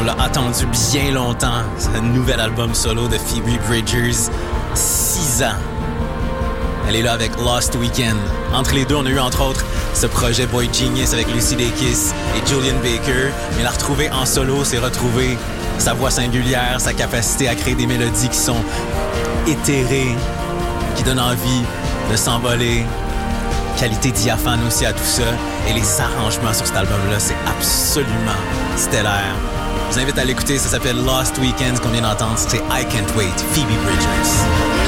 l'a attendu bien longtemps, ce nouvel album solo de Phoebe Bridgers. 6 ans. Elle est là avec Lost Weekend. Entre les deux, on a eu entre autres ce projet Boy Genius avec Lucy Dacus et Julian Baker. Mais la retrouver en solo, c'est retrouver sa voix singulière, sa capacité à créer des mélodies qui sont éthérées, qui donnent envie de s'envoler. Qualité diaphane aussi à tout ça. Et les arrangements sur cet album-là, c'est absolument stellaire. Je vous invite à l'écouter, ça s'appelle Lost Weekend, qu'on vient d'entendre. C'est I Can't Wait, Phoebe Bridgers.